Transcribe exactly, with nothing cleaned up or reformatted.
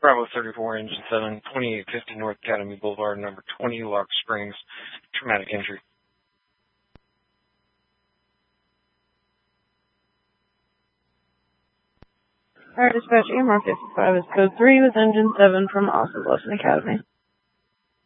Bravo thirty-four, Engine seven, twenty-eight fifty North Academy Boulevard, number twenty, Lock Springs, traumatic injury. Alright, dispatch, E M R fifty-five is code three with Engine seven from Austin Wilson Academy.